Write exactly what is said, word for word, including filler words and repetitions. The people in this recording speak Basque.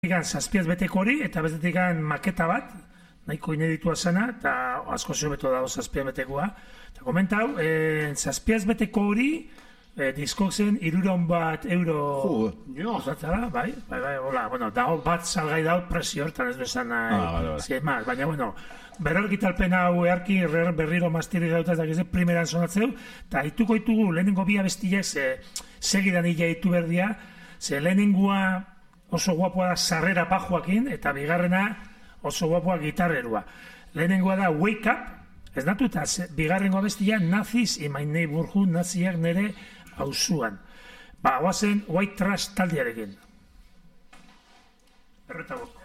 zazpiaz beteko hori, eta bestetik maketa bat, nahiko ineditua zena, eta asko zio beto dago zazpiaz betekoa. Eta komentau, e, zazpiaz beteko hori, e, diskozen iruron bat euro usatzara, bai, bai, bai, hola, bueno, dago bat salgai dago presio hortan ez bezan nahi, ah, vale, vale. Zimaz, baina, bueno, berror gitalpen hau earki berriro mastiri dauta ez dakize primeran sonatzeu, eta ituko itugu lehenengo bi abestiak, ze, segidan hila itu berdia, ze lehenengoa oso guapoa da sarrera pajoakin, eta bigarrena oso guapoa gitarrerua. Lehenengoa da Wake Up, ez datu, eta bigarrengo abestia Nazis in my neighborhood, naziak nere hausuan. Ba, oazen White Trash taldearekin. Erreta bost.